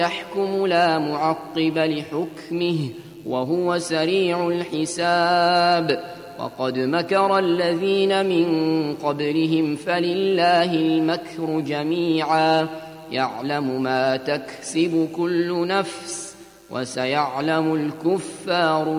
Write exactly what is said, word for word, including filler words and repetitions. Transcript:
يحكم لا معقب لحكمه وهو سريع الحساب. وقد مكر الذين من قبلهم فلله المكر جميعا يعلم ما تكسب كل نفس وسيعلم الكفار